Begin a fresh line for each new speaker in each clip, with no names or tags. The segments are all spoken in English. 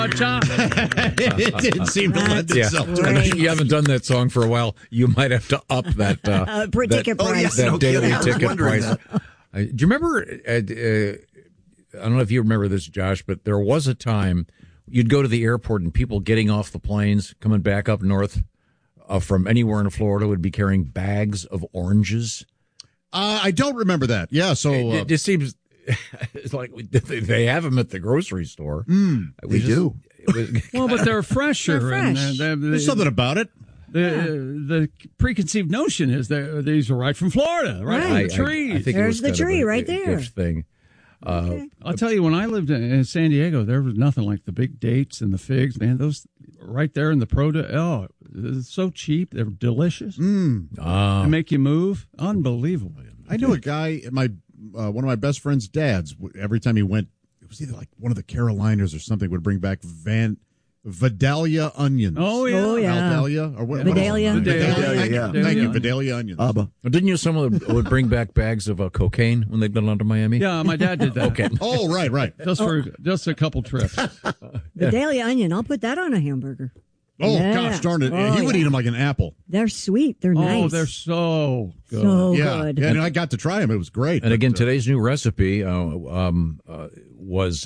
It didn't seem to lend itself to
And
it.
if you haven't done that song for a while, you might have to up that
ticket price.
that
no
daily
kidding. I was
ticket
wondering
price. Do you remember? I don't know if you remember this, Josh, but there was a time you'd go to the airport and people getting off the planes coming back up north from anywhere in Florida would be carrying bags of oranges.
I don't remember that. Yeah, so
It just seems it's like they have them at the grocery store.
they do.
Well, but they're fresher.
They're fresh.
And
There's something about it.
the preconceived notion is that these are right from Florida, right from the trees.
I think
There's
it was
the
kind of
tree
a
right there.
gift thing.
I'll tell you, when I lived in San Diego, there was nothing like the big dates and the figs. Man, those right there in the produce. Oh, it's so cheap. They're delicious. They make you move. Unbelievable.
I knew a guy, one of my best friend's dads, every time he went, it was either like one of the Carolinas or something, would bring back Vidalia onions.
Oh, yeah.
Oh, yeah.
Vidalia? Or what?
Vidalia.
Vidalia. Thank you. Vidalia onions.
Didn't you someone would bring back bags of cocaine when they'd been down to Miami?
Yeah, my dad did that.
Okay.
Oh, right.
Just a couple trips.
Vidalia onion. I'll put that on a hamburger.
Oh,
Yeah.
gosh darn it.
Oh,
He would
yeah.
eat them like an apple.
They're sweet. They're nice.
Oh, they're so good.
so
Yeah.
good.
Yeah, and I got to try them. It was great.
And again,
But,
today's new recipe was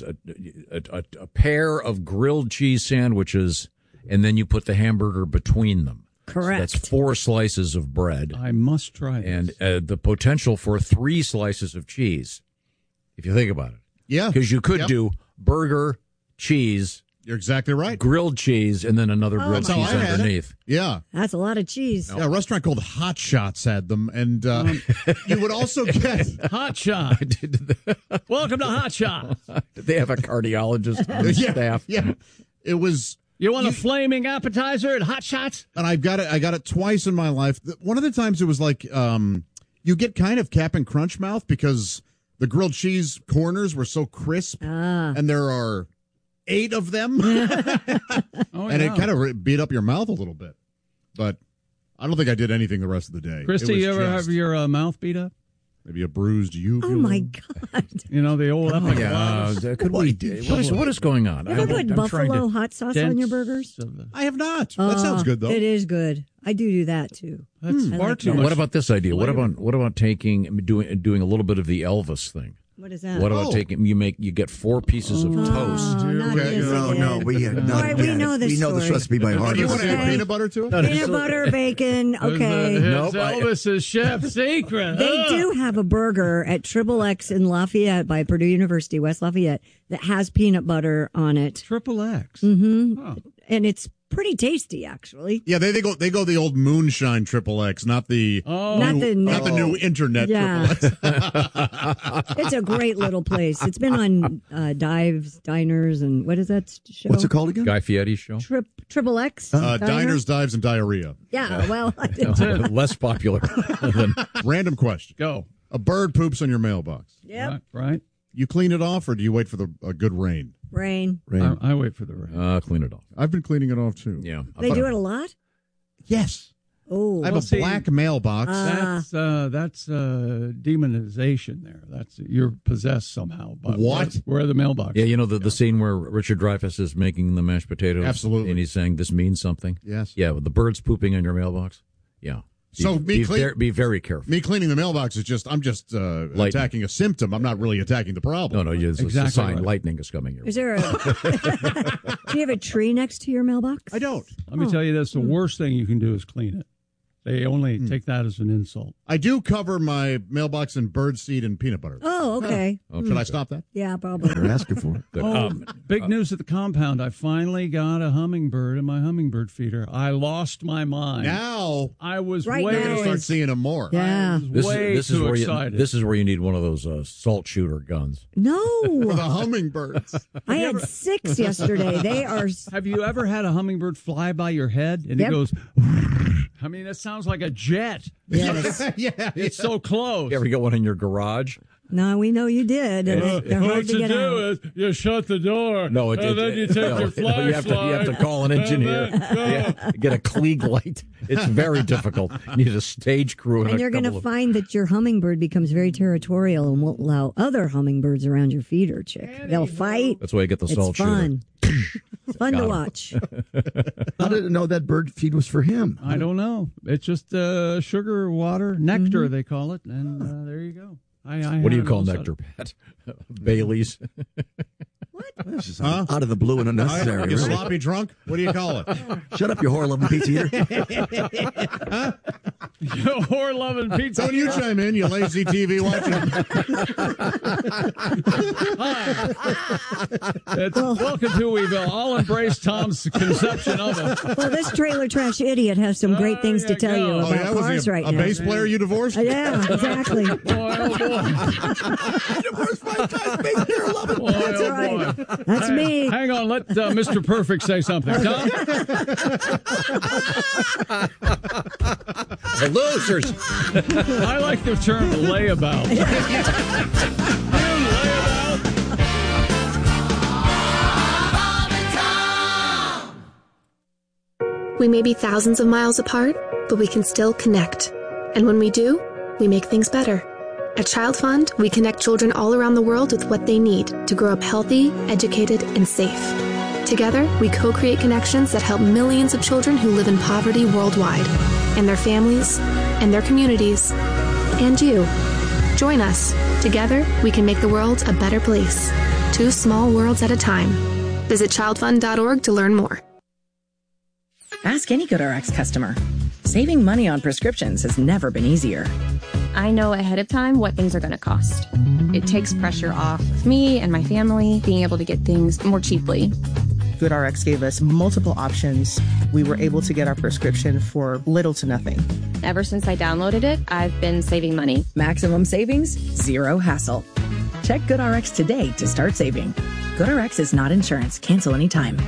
a pair of grilled cheese sandwiches, and then you put the hamburger between them.
Correct.
So that's 4 slices of bread,
I must try this.
and the potential for 3 slices of cheese, if you think about it.
yeah.
Because you could
Yep.
do burger, cheese,
You're exactly right.
grilled cheese, and then another grilled
my
cheese
That's how I had it.
underneath.
Yeah.
That's a lot of cheese.
Yeah, a restaurant called Hot Shots had them, and you would also get
Hot Shot. Welcome to Hot Shot.
They have a cardiologist on the staff.
Yeah, it was,
You want a flaming appetizer at Hot Shots?
and I got it twice in my life. One of the times it was like you get kind of Cap'n Crunch mouth because the grilled cheese corners were so crisp, and there are 8 of them,
Oh,
and
yeah.
it kind of beat up your mouth a little bit. But I don't think I did anything the rest of the day.
Christy,
It was
you ever
just
have your mouth beat up?
maybe a bruised uvula?
Oh, my God.
You know, the old epic.
Could we? What is going on?
You ever put
I'm trying
buffalo
to-
hot sauce on your burgers?
I have not. That sounds good though.
It is good. I do that, too.
That's
I
far
like
too
that.
much.
What about this idea? What about doing a little bit of the Elvis thing?
What is that?
What about taking you get 4 pieces of toast?
Oh, not
Okay.
this
No,
again.
we
All right, we know this
We know this
story.
recipe by heart.
You want to add
Okay.
peanut butter to it?
Peanut butter, bacon. Okay.
Nope,
Elvis's chef secret.
They do have a burger at Triple X in Lafayette by Purdue University, West Lafayette, that has peanut butter on it.
Triple X.
And it's pretty tasty, actually.
Yeah, they go the old moonshine triple X, not the
Not the
new internet
Yeah.
triple X.
It's a great little place. It's been on Dives, Diners, and what is that show?
What's it called again?
Guy Fieri show.
Triple X?
Diners, dives, and diarrhea.
Yeah, well,
Less popular than
Random question:
Go.
a bird poops on your mailbox.
yep,
Right.
You clean it off, or do you wait for a good rain?
rain.
I wait for the rain.
clean it off.
I've been cleaning it off too.
Yeah,
They do it a lot?
Yes,
Oh,
I have a black mailbox.
That's demonization there. That's you're possessed somehow. But
What?
Where the mailbox?
Yeah, you know the scene where Richard Dreyfuss is making the mashed potatoes.
Absolutely.
and he's saying this means something.
Yes.
Yeah, with the birds pooping in your mailbox. Yeah.
So
be very careful.
Me cleaning the mailbox is I'm just attacking a symptom. I'm not really attacking the problem.
No, it's
Exactly
a sign.
right.
Lightning is coming here.
is there a. Do you have a tree next to your mailbox?
I don't.
Let me tell you this: the worst thing you can do is clean it. They only take that as an insult.
I do cover my mailbox in birdseed and peanut butter.
Oh, okay.
Should I stop that?
Yeah, probably.
They're asking for it.
Good.
Oh, big news at the compound. I finally got a hummingbird in my hummingbird feeder. I lost my mind.
Now
I was
Right
way
now
we're gonna start seeing them more.
Yeah.
way
this
too
is where
excited.
this is where you need one of those salt shooter guns.
For
No.
the hummingbirds.
I had 6 yesterday. They are.
Have you ever had a hummingbird fly by your head and
Yep.
it goes? I mean, it sounds like a jet.
Yes.
yeah.
It's so close.
You ever get one in your garage?
No, we know you did. And they're hard
what
to
you
get
do
out.
is you shut the door.
No,
and then you take your flashlight.
you have to call an engineer. Yeah, get a Klieg light. It's very difficult. You need a stage crew
And you're going to find that your hummingbird becomes very territorial and won't allow other hummingbirds around your feeder, chick. They'll fight.
That's why you get the
It's
salt
fun.
shooter.
Fun to watch.
How did it know that bird feed was for him?
I don't know. It's just sugar, water, nectar, they call it. And there you go.
What do you call nectar, Pat? Bailey's?
This is out of the blue and unnecessary.
You sloppy drunk? What do you call it?
Shut up, you whore-loving pizza eater.
You whore-loving pizza
Don't you chime in, you lazy TV watcher.
Welcome to Weeville. I'll embrace Tom's conception of it.
Well, this trailer trash idiot has some great things to tell you about cars right now.
A bass player you divorced?
Yeah, exactly.
Boy, oh boy.
Divorced 5 times, baby, you're loving.
Boy,
That's
oh
right.
boy.
That's me.
Hang on, let Mr. Perfect say something. Tom?
The losers.
I like the term layabout.
We may be thousands of miles apart, but we can still connect. And when we do, we make things better. At Child Fund, we connect children all around the world with what they need to grow up healthy, educated, and safe. Together, we co-create connections that help millions of children who live in poverty worldwide, and their families, and their communities, and you. Join us. Together, we can make the world a better place. 2 small worlds at a time. Visit childfund.org to learn more.
Ask any GoodRx customer. Saving money on prescriptions has never been easier.
I know ahead of time what things are going to cost. It takes pressure off me and my family being able to get things more cheaply.
GoodRx gave us multiple options. We were able to get our prescription for little to nothing.
Ever since I downloaded it, I've been saving money.
Maximum savings, zero hassle. Check GoodRx today to start saving. GoodRx is not insurance. Cancel anytime.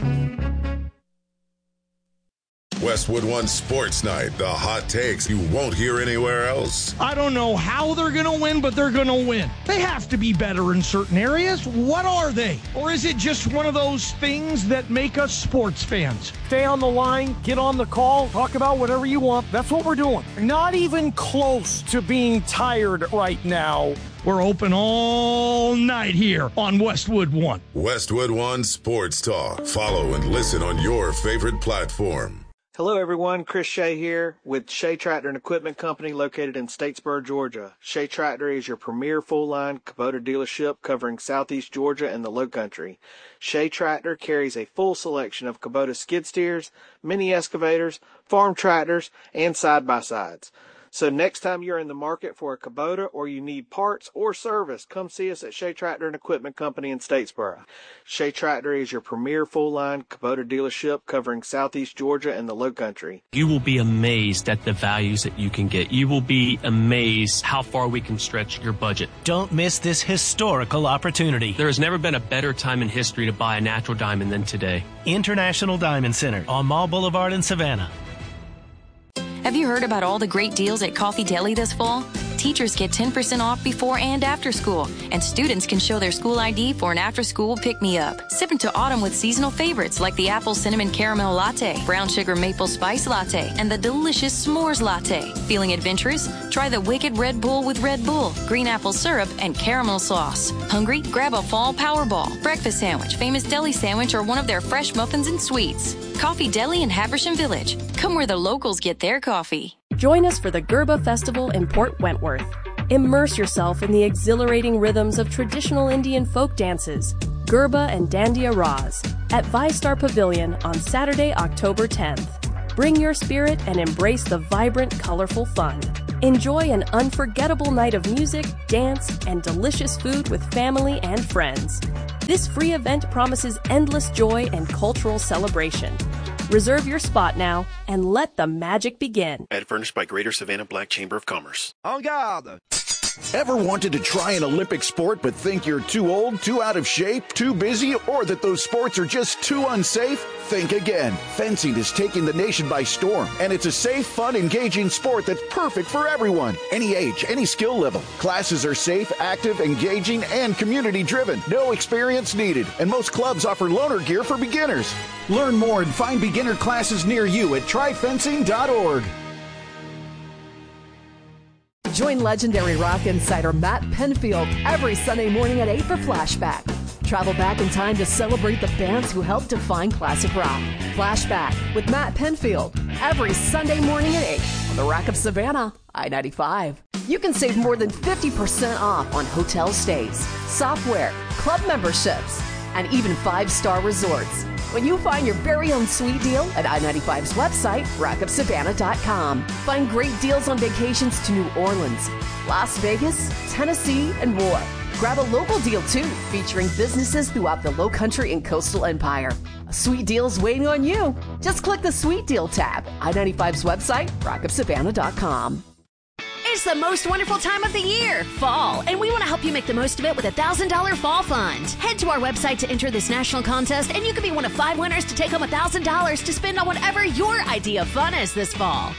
Westwood One Sports Night, the hot takes you won't hear anywhere else.
I don't know how they're going to win, but they're going to win. They have to be better in certain areas. What are they? Or is it just one of those things that make us sports fans? Stay on the line, get on the call, talk about whatever you want. That's what we're doing. Not even close to being tired right now. We're open all night here on Westwood One.
Westwood One Sports Talk. Follow and listen on your favorite platform.
Hello everyone, Chris Shea here with Shea Tractor and Equipment Company located in Statesboro, Georgia. Shea Tractor is your premier full-line Kubota dealership covering southeast Georgia and the Lowcountry. Shea Tractor carries a full selection of Kubota skid steers, mini excavators, farm tractors, and side-by-sides. So next time you're in the market for a Kubota or you need parts or service, come see us at Shea Tractor and Equipment Company in Statesboro. Shea Tractor is your premier full-line Kubota dealership covering southeast Georgia and the Lowcountry.
You will be amazed at the values that you can get. You will be amazed how far we can stretch your budget.
Don't miss this historical opportunity.
There has never been a better time in history to buy a natural diamond than today.
International Diamond Center on Mall Boulevard in Savannah.
Have you heard about all the great deals at Coffee Deli this fall? Teachers get 10% off before and after school, and students can show their school ID for an after-school pick-me-up. Sip into autumn with seasonal favorites like the apple cinnamon caramel latte, brown sugar maple spice latte, and the delicious s'mores latte. Feeling adventurous? Try the Wicked Red Bull with Red Bull, green apple syrup, and caramel sauce. Hungry? Grab a fall Powerball, breakfast sandwich, famous deli sandwich, or one of their fresh muffins and sweets. Coffee Deli in Habersham Village. Come where the locals get their coffee.
Join us for the Gerba Festival in Port Wentworth. Immerse yourself in the exhilarating rhythms of traditional Indian folk dances, Gerba and Dandiya Raz, at ViStar Pavilion on Saturday, October 10th. Bring your spirit and embrace the vibrant, colorful fun. Enjoy an unforgettable night of music, dance, and delicious food with family and friends. This free event promises endless joy and cultural celebration. Reserve your spot now and let the magic begin.
Ad furnished by Greater Savannah Black Chamber of Commerce.
En garde! Ever wanted to try an Olympic sport but think you're too old, too out of shape, too busy, or that those sports are just too unsafe? Think again. Fencing is taking the nation by storm, and it's a safe, fun, engaging sport that's perfect for everyone. Any age, any skill level. Classes are safe, active, engaging, and community-driven. No experience needed, and most clubs offer loaner gear for beginners. Learn more and find beginner classes near you at tryfencing.org.
Join legendary rock insider Matt Penfield every Sunday morning at 8 for Flashback.
Travel back in time to celebrate the bands who helped define classic rock. Flashback with Matt Penfield every Sunday morning at 8 on the Rock of Savannah, I-95. You can save more than 50% off on hotel stays, software, club memberships, and even 5-star resorts when you find your very own sweet deal at I-95's website, rockofsavannah.com. Find great deals on vacations to New Orleans, Las Vegas, Tennessee, and more. Grab a local deal, too, featuring businesses throughout the Lowcountry and Coastal Empire. A sweet deal's waiting on you. Just click the Sweet Deal tab. I-95's website, rockofsavannah.com.
It's the most wonderful time of the year, fall, and we want to help you make the most of it with a $1,000 fall fund. Head to our website to enter this national contest, and you could be one of 5 winners to take home $1,000 to spend on whatever your idea of fun is this fall.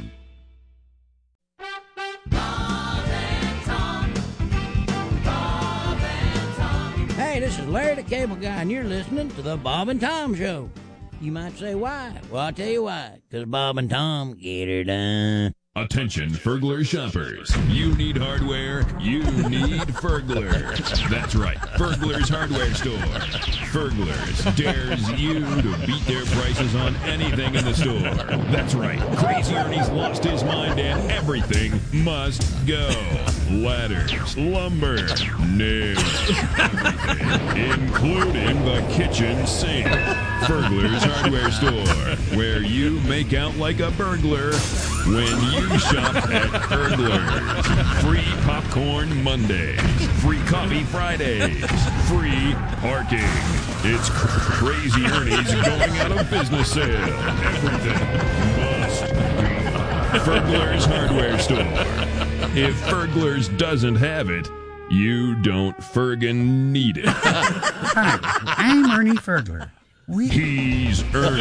Hey, this is Larry the Cable Guy, and you're listening to the Bob and Tom Show. You might say why? Well, I'll tell you why. Because Bob and Tom get her done.
Attention, Fergler shoppers. You need hardware, you need Fergler. That's right, Fergler's Hardware Store. Fergler's dares you to beat their prices on anything in the store. That's right, Crazy Ernie's lost his mind and everything must go. Ladders, lumber, nails, everything, including the kitchen sink. Fergler's Hardware Store, where you make out like a burglar when you shop at Fergler's. Free popcorn Mondays, free coffee Fridays, free parking. It's Crazy Ernie's going out of business sale. Everything must go. Fergler's Hardware Store. If Fergler's doesn't have it, you don't Fergin need it.
Hi, I'm Ernie Fergler.
He's Ernie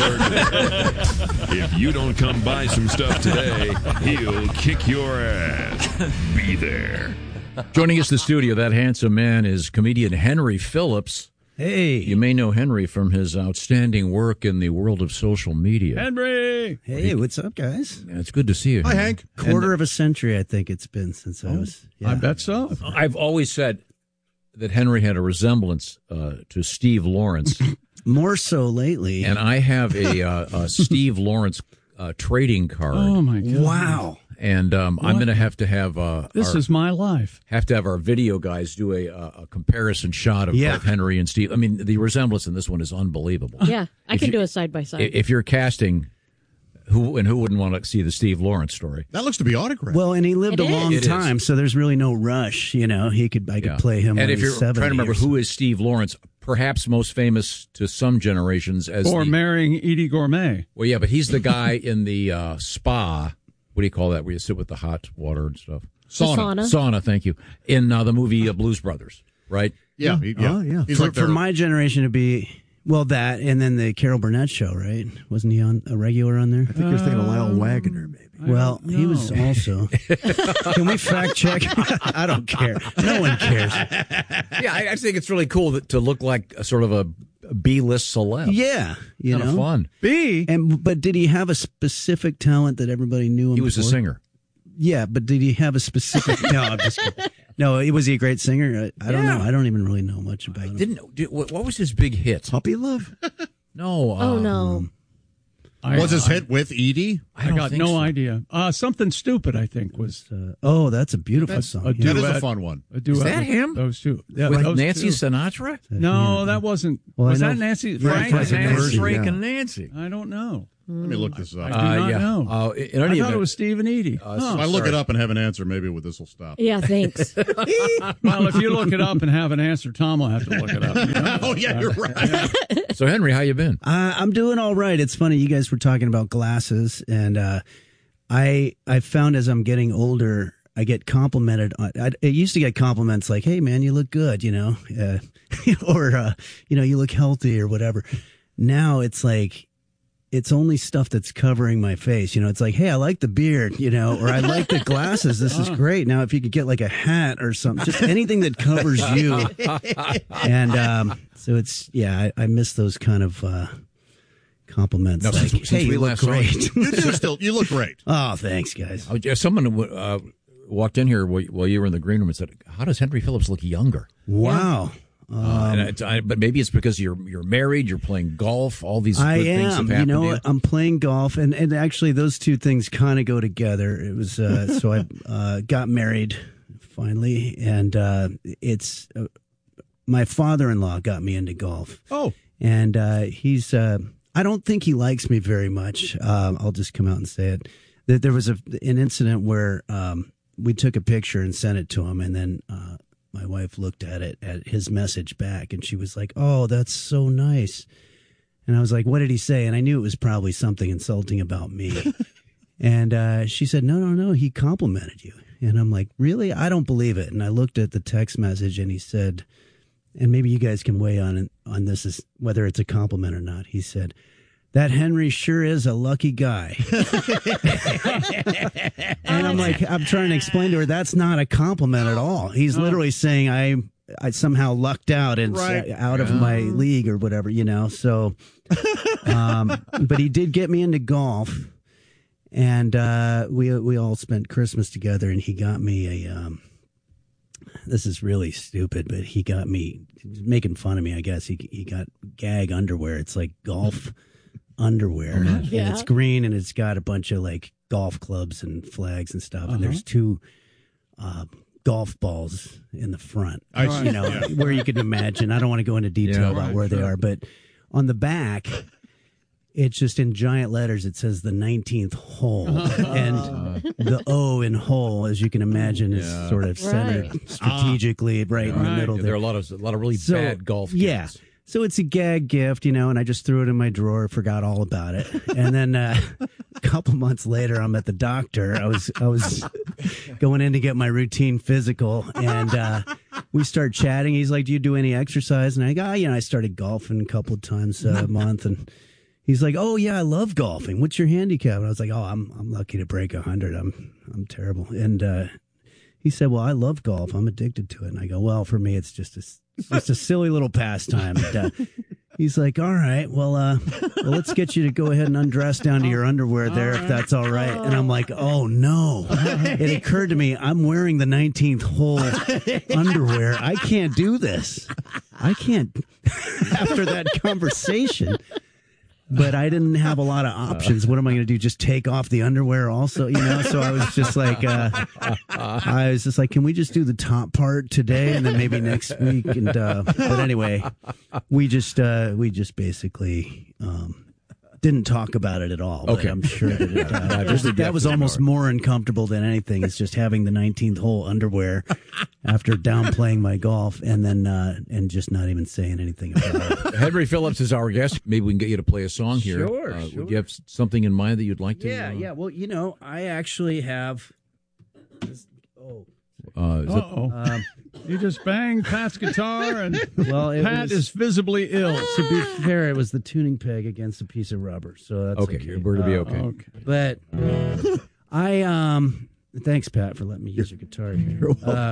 Fergler. If you don't come buy some stuff today, he'll kick your ass. Be there.
Joining us in the studio, that handsome man is comedian Henry Phillips.
Hey.
You may know Henry from his outstanding work in the world of social media.
Henry! Hey, what's up, guys?
Yeah, it's good to see you.
Hi, Hank. Quarter of a century, I think it's been since I was... Yeah.
I bet so.
I've always said that Henry had a resemblance to Steve Lawrence.
More so lately.
And I have a Steve Lawrence trading card.
Oh, my God.
Wow.
And I'm going to have
this is my life.
Have to have our video guys do a comparison shot of both Henry and Steve. I mean, the resemblance in this one is unbelievable.
Yeah, I can do a side by side.
If you're casting, who wouldn't want to see the Steve Lawrence story?
That looks to be autographed.
Well, and he lived a long time, so there's really no rush. You know, I could play him.
And
when
if you're
he's 70
trying to remember who is Steve Lawrence, perhaps most famous to some generations as
marrying Edie Gourmet.
Well, yeah, but he's the guy in the spa. What do you call that? Where you sit with the hot water and stuff? Sauna, thank you. In the movie Blues Brothers, right?
Yeah.
Oh, yeah. For my generation to be, that, and then the Carol Burnett show, right? Wasn't he on a regular on there?
I think you're thinking of Lyle Waggoner, maybe.
Well, he was also. Can we fact check? I don't care. No one cares.
Yeah, I think it's really cool to look like a sort of a B-list celeb.
Yeah,
kind of fun.
But did he have a specific talent that everybody knew him?
He was a singer.
Yeah, but did he have a specific? No, I'm just kidding. No, was he a great singer? I don't know. I don't even really know much about him.
What was his big hit?
Puppy Love?
No.
Oh no.
Was his hit with Edie?
I got no idea. Something Stupid, I think, was.
That's a beautiful song.
That is a fun one.
Is that him?
Those two.
Yeah, with Nancy Sinatra?
No, that wasn't. Was that Nancy?
Frank and Nancy.
I don't know.
Let me look this up.
I do not know. I thought it was Steve and Edie.
If I look it up and have an answer, maybe this will stop.
Yeah, thanks.
Well, if you look it up and have an answer, Tom will have to look it up. You know?
Oh, yeah, you're right.
So, Henry, how you been?
I'm doing all right. It's funny, you guys were talking about glasses, and I found as I'm getting older, I get complimented. I used to get compliments like, hey, man, you look good, or, you look healthy or whatever. Now it's like, it's only stuff that's covering my face. It's like, hey, I like the beard, or I like the glasses. This is great. Now, if you could get like a hat or something, just anything that covers you. And so it's, I miss those kind of compliments.
Now,
like,
since
hey,
we
you look
last saw
great.
You look great.
Oh, thanks, guys.
Someone walked in here while you were in the green room and said, how does Henry Phillips look younger?
Wow.
But maybe it's because you're married, you're playing golf, all these good things have happened to you.
I'm playing golf, and actually those two things kind of go together. It was so I got married finally, and it's my father-in-law got me into golf.
Oh,
and he's I don't think he likes me very much. I'll just come out and say it. That there was an incident where we took a picture and sent it to him, and then my wife looked at it, at his message back, and she was like, "Oh, that's so nice." And I was like, "What did he say?" And I knew it was probably something insulting about me. And she said, No, he complimented you. And I'm like, "Really? I don't believe it." And I looked at the text message, and he said, and maybe you guys can weigh on this, is whether it's a compliment or not. He said, "That Henry sure is a lucky guy." And I'm like, I'm trying to explain to her that's not a compliment at all. He's literally saying I somehow lucked out and out of my league or whatever, So, but he did get me into golf, and we all spent Christmas together, and he got me a. This is really stupid, but he got me making fun of me. I guess he got gag underwear. It's like golf underwear, and it's green, and it's got a bunch of like golf clubs and flags and stuff, and there's two golf balls in the front, where you can imagine. I don't want to go into detail about where they are, but on the back, it's just in giant letters. It says the 19th hole, and the O in hole, as you can imagine, is sort of centered strategically right in the middle.
There are a lot of really bad golf games.
Yeah. So it's a gag gift, and I just threw it in my drawer, forgot all about it. And then a couple months later, I'm at the doctor. I was going in to get my routine physical, and we start chatting. He's like, "Do you do any exercise?" And I go, I started golfing a couple of times a month. And he's like, "Oh yeah, I love golfing. What's your handicap?" And I was like, "Oh, I'm lucky to break 100. I'm terrible." And he said, "Well, I love golf. I'm addicted to it." And I go, "Well, for me, it's just a silly little pastime." And, he's like, "All right, well, let's get you to go ahead and undress down to your underwear there, if that's all right." And I'm like, "Oh no!" It occurred to me, I'm wearing the 19th hole underwear. I can't do this. I can't. After that conversation. But I didn't have a lot of options. What am I going to do? Just take off the underwear also, So I was just like, can we just do the top part today and then maybe next week? And but anyway, we just basically didn't talk about it at all. But I'm sure that that was almost more uncomfortable than anything. It's just having the 19th hole underwear after downplaying my golf and then and just not even saying anything about it.
Henry Phillips is our guest. Maybe we can get you to play a song here.
Sure.
Would you have something in mind that you'd like to?
Yeah. Well, I actually have.
You just banged Pat's guitar, and Pat is visibly ill.
To be fair, it was the tuning peg against a piece of rubber, so that's okay.
We're to be okay.
But thanks, Pat, for letting me use your guitar here.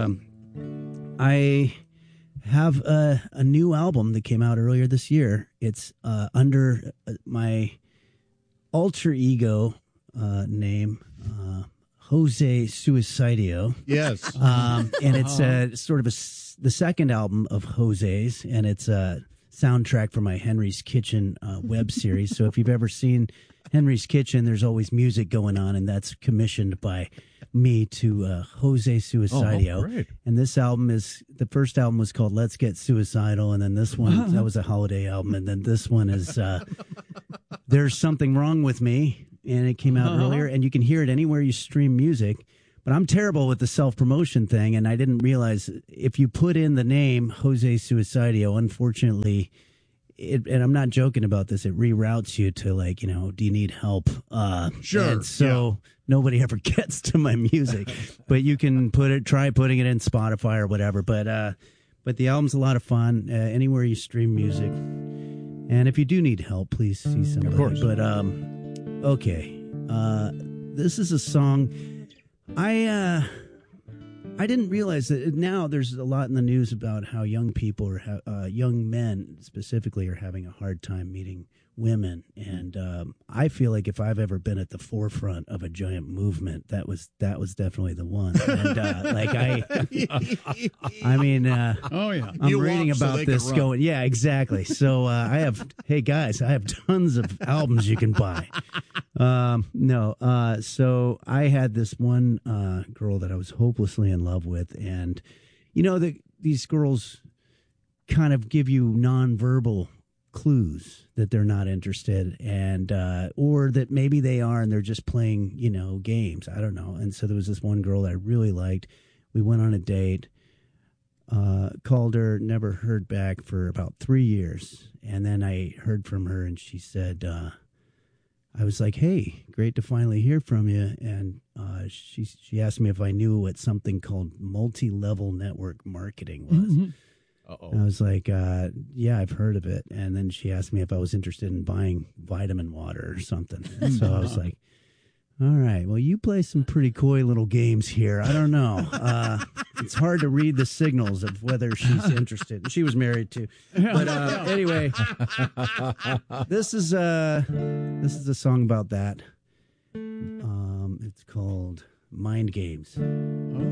I have a new album that came out earlier this year. It's under my alter ego name. Jose Suicidio.
Yes.
And it's sort of the second album of Jose's, and it's a soundtrack for my Henry's Kitchen web series. So if you've ever seen Henry's Kitchen, there's always music going on, and that's commissioned by me to Jose Suicidio.
Great.
And this album the first album was called Let's Get Suicidal, and then this one, that was a holiday album, and then this one is There's Something Wrong With Me. And it came out earlier, and you can hear it anywhere you stream music. But I'm terrible with the self-promotion thing, and I didn't realize if you put in the name Jose Suicidio, unfortunately, and I'm not joking about this, it reroutes you to do you need help?
Sure.
And so nobody ever gets to my music. But you can try putting it in Spotify or whatever. But the album's a lot of fun, anywhere you stream music. And if you do need help, please see somebody.
Of course.
But, okay, this is a song I didn't realize that now there's a lot in the news about how young people young men specifically are having a hard time meeting women, and I feel like if I've ever been at the forefront of a giant movement, that was definitely the one. And I mean,
oh yeah,
I'm reading about this going, yeah, exactly. So I have tons of albums you can buy. So I had this one girl that I was hopelessly in love with, and these girls kind of give you nonverbal clues that they're not interested, and or that maybe they are and they're just playing games. I don't know. And so there was this one girl that I really liked. We went on a date, called her, never heard back for about 3 years, and then I heard from her, and she said, I was like, hey, great to finally hear from you. And she asked me if I knew what something called multi-level network marketing was.
Mm-hmm.
And I was like, yeah, I've heard of it. And then she asked me if I was interested in buying vitamin water or something. And so I was like, all right, well, you play some pretty coy little games here. I don't know. It's hard to read the signals of whether she's interested. She was married too. But anyway, this is a song about that. It's called Mind Games.